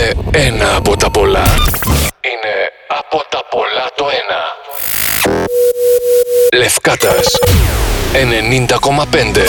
ένα από τα πολλά. Είναι από τα πολλά το ένα. Λευκάτας 90,5.